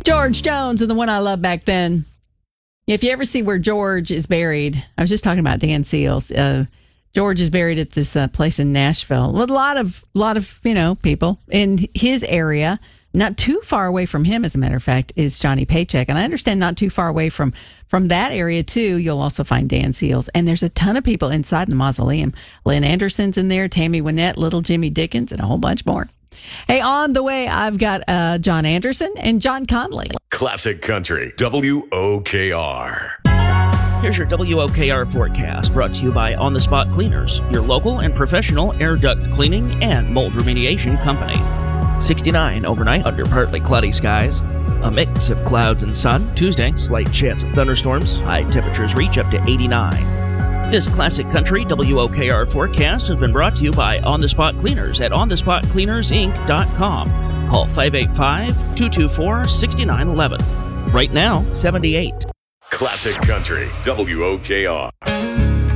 George Jones and the One I Loved Back Then. If you ever see where George is buried, I was just talking about Dan Seals. George is buried at this place in Nashville with a lot of people in his area. Not too far away from him, as a matter of fact, is Johnny Paycheck. And I understand not too far away from that area, too, you'll also find Dan Seals. And there's a ton of people inside the mausoleum. Lynn Anderson's in there, Tammy Wynette, Little Jimmy Dickens, and a whole bunch more. Hey, on the way, I've got John Anderson and John Conley. Classic Country, WOKR. Here's your WOKR forecast, brought to you by On the Spot Cleaners, your local and professional air duct cleaning and mold remediation company. 69 overnight under partly cloudy skies. A mix of clouds and sun. Tuesday, slight chance of thunderstorms. High temperatures reach up to 89. This Classic Country WOKR forecast has been brought to you by On the Spot Cleaners at onthespotcleanersinc.com. Call 585-224-6911. Right now, 78. Classic Country, WOKR.